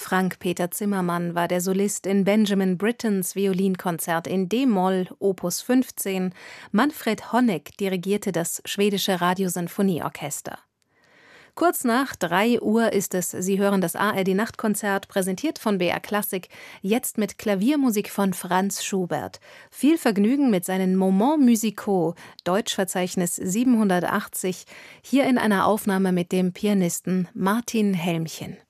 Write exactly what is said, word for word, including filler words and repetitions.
Frank-Peter Zimmermann war der Solist in Benjamin Brittens Violinkonzert in d-Moll Opus fünfzehn. Manfred Honeck dirigierte das schwedische Radiosinfonieorchester. Kurz nach drei Uhr ist es, Sie hören das A R D-Nachtkonzert, präsentiert von B R Klassik, jetzt mit Klaviermusik von Franz Schubert. Viel Vergnügen mit seinen Moments musicaux, Deutschverzeichnis siebenhundertachtzig, hier in einer Aufnahme mit dem Pianisten Martin Helmchen.